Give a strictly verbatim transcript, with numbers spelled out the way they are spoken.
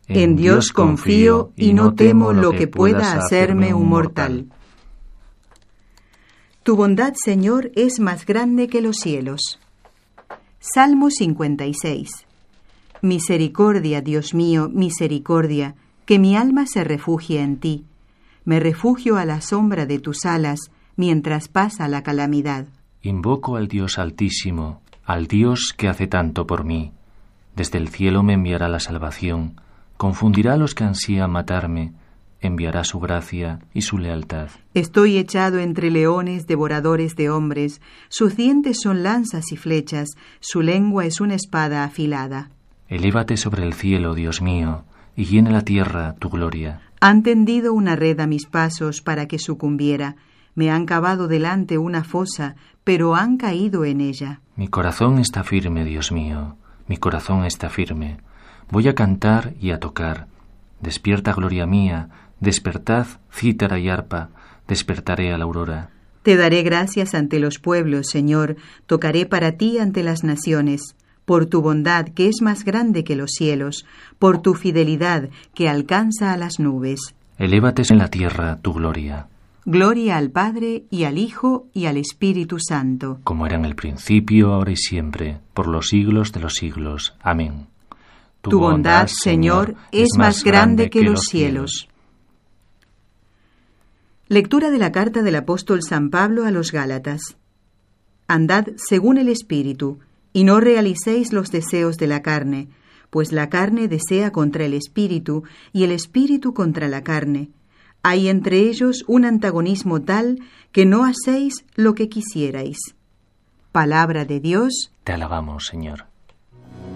En Dios confío y no temo lo que pueda hacerme un mortal. Tu bondad, Señor, es más grande que los cielos. Salmo cincuenta y seis. Misericordia, Dios mío, misericordia, que mi alma se refugie en ti. Me refugio a la sombra de tus alas, mientras pasa la calamidad. Invoco al Dios Altísimo, al Dios que hace tanto por mí. Desde el cielo me enviará la salvación, confundirá a los que ansían matarme, enviará su gracia y su lealtad. Estoy echado entre leones, devoradores de hombres. Sus dientes son lanzas y flechas, su lengua es una espada afilada. Elévate sobre el cielo, Dios mío, y llena la tierra tu gloria. Han tendido una red a mis pasos para que sucumbiera. Me han cavado delante una fosa, pero han caído en ella. Mi corazón está firme, Dios mío, mi corazón está firme. Voy a cantar y a tocar. Despierta, gloria mía, despertad, cítara y arpa, despertaré a la aurora. Te daré gracias ante los pueblos, Señor, tocaré para ti ante las naciones. Por tu bondad, que es más grande que los cielos, por tu fidelidad, que alcanza a las nubes. Elévate en la tierra tu gloria. Gloria al Padre, y al Hijo, y al Espíritu Santo. Como era en el principio, ahora y siempre, por los siglos de los siglos. Amén. Tu, tu bondad, Señor, es más grande que los cielos. Lectura de la carta del apóstol San Pablo a los Gálatas. Andad según el Espíritu, y no realicéis los deseos de la carne, pues la carne desea contra el Espíritu, y el Espíritu contra la carne. Hay entre ellos un antagonismo tal que no hacéis lo que quisierais. Palabra de Dios. Te alabamos, Señor.